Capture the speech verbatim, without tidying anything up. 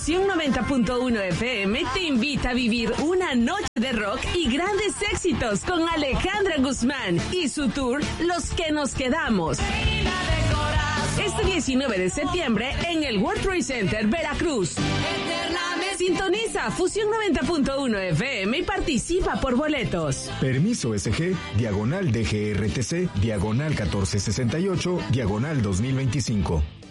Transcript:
Fusión noventa punto uno F M te invita a vivir una noche de rock y grandes éxitos con Alejandra Guzmán y su tour Los que nos quedamos. Este diecinueve de septiembre en el World Trade Center, Veracruz. Sintoniza Fusión noventa punto uno F M y participa por boletos. Permiso S G, diagonal D G R T C, diagonal catorce sesenta y ocho, diagonal dos mil veinticinco.